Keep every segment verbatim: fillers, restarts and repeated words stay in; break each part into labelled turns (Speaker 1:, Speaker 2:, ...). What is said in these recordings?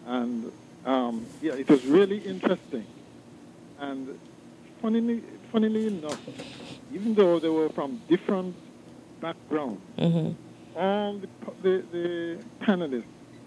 Speaker 1: And um, yeah, it was really interesting. And funnily, funnily enough, even though they were from different backgrounds,
Speaker 2: Mm-hmm.
Speaker 1: all the, p- the, the panelists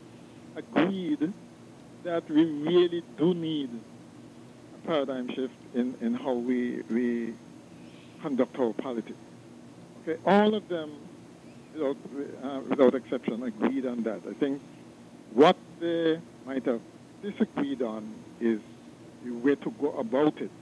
Speaker 1: agreed that we really do need a paradigm shift in, in how we, we conduct our politics. Okay, all of them, without, uh, without exception, agreed on that. I think what they might have disagreed on is the way to go about it.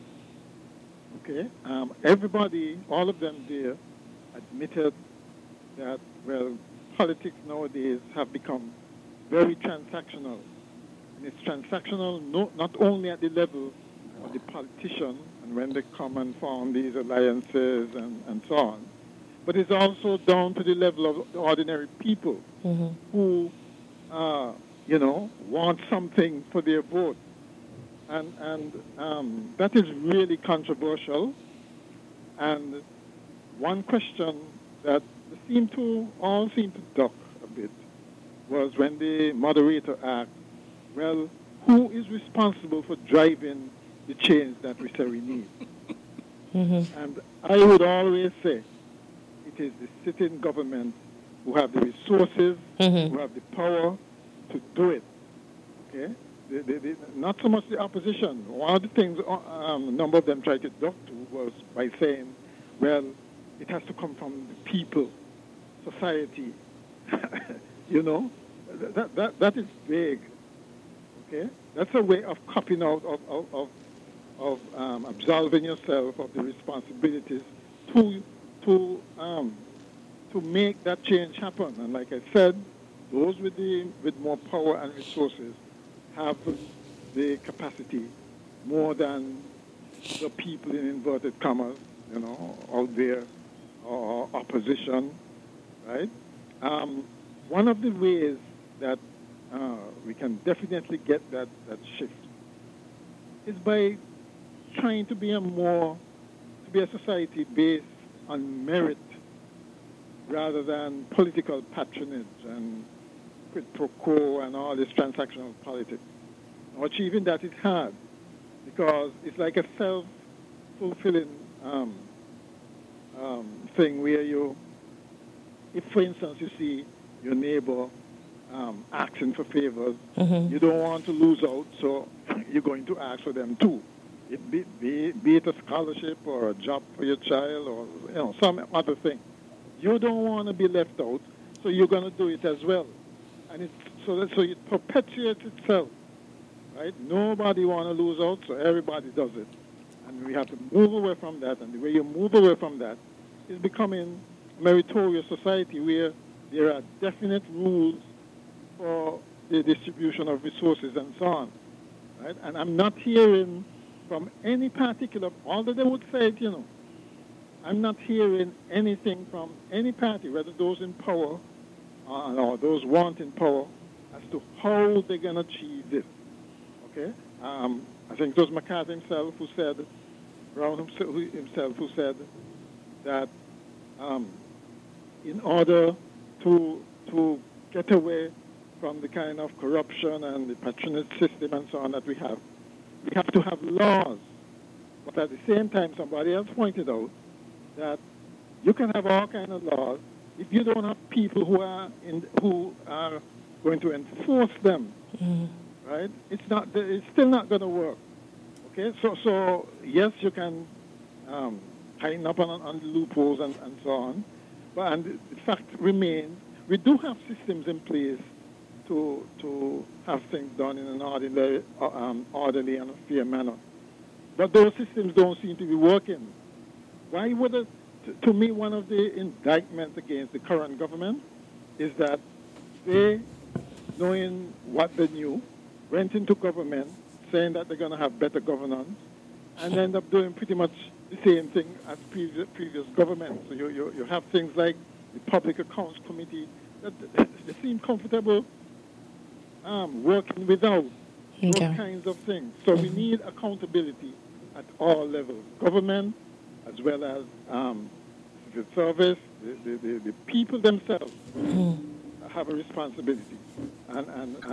Speaker 1: Okay, um, everybody, all of them there, admitted that, well, politics nowadays have become very transactional. And it's transactional no, not only at the level of the politician and when they come and form these alliances and, and so on, but it's also down to the level of the ordinary people
Speaker 2: Mm-hmm.
Speaker 1: who, uh, you know, want something for their vote. And, and um, that is really controversial. And one question that they seem to all seem to duck a bit was when the moderator asked, well, who is responsible for driving the change that we say we need?
Speaker 2: Mm-hmm.
Speaker 1: And I would always say it is the sitting government who have the resources,
Speaker 2: Mm-hmm.
Speaker 1: who have the power to do it. Okay? The, the, the, not so much the opposition. One of the things uh, um, a number of them tried to duck to was by saying, well, it has to come from the people, society. You know, that, that, that is vague. Okay? That's a way of copying out of, of, of, of um, absolving yourself of the responsibilities to, to, um, to make that change happen. And like I said, those with, the, with more power and resources have the capacity more than the people in inverted commas, you know, out there, or opposition, right? Um, one of the ways that uh, we can definitely get that, that shift is by trying to be a more, to be a society based on merit rather than political patronage and quid pro quo and all this transactional politics. Now, achieving that is hard because it's like a self-fulfilling um, um, thing where you, if for instance you see your neighbor um, asking for favors,
Speaker 2: Mm-hmm.
Speaker 1: you don't want to lose out, so you're going to ask for them too. It be, be, be it a scholarship or a job for your child or you know some other thing. You don't want to be left out, so you're going to do it as well. And it's, so, that, so it perpetuates itself, right? Nobody want to lose out, so everybody does it. And we have to move away from that. And the way you move away from that is becoming a meritorious society where there are definite rules for the distribution of resources and so on, right? And I'm not hearing from any particular, although they would say it, you know, I'm not hearing anything from any party, whether those in power uh, or those wanting power, as to how they're going to achieve this. Okay? Um, I think it was McCarthy himself who said, Brown himself who said that um, in order to to get away from the kind of corruption and the patronage system and so on that we have, we have to have laws. But at the same time, somebody else pointed out that you can have all kinds of laws if you don't have people who are in, who are going to enforce them,
Speaker 2: Mm-hmm.
Speaker 1: right? It's not. It's still not going to work. Okay. So so yes, you can um, tighten up on, on the loopholes and, and so on, but and the fact remains we do have systems in place to to have things done in an orderly, uh, um, orderly and a fair manner. But those systems don't seem to be working. Why would it, to, to me, one of the indictments against the current government is that they, knowing what they knew, went into government saying that they're going to have better governance and end up doing pretty much the same thing as previous, previous governments. So you, you, you have things like the Public Accounts Committee that they seem comfortable um, working without those
Speaker 2: Okay.
Speaker 1: kinds of things. So we need accountability at all levels, government as well as um, civil service, the, the, the, the people themselves have a responsibility. And, and,